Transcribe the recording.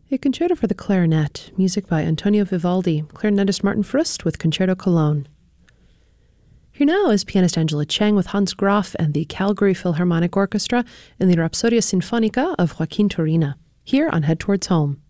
A concerto for the clarinet, music by Antonio Vivaldi, clarinetist Martin Frist with Concerto Cologne. Here now is pianist Angela Cheng with Hans Graf and the Calgary Philharmonic Orchestra in the Rhapsodia Sinfonica of Joaquin Turina, here on Head Towards Home.